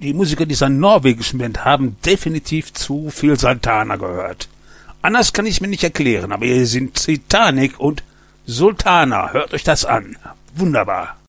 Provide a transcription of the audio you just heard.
Die Musiker dieser norwegischen Band haben definitiv zu viel Santana gehört. Anders kann ich mir nicht erklären, aber ihr sind Titanic und Sultana. Hört euch das an. Wunderbar.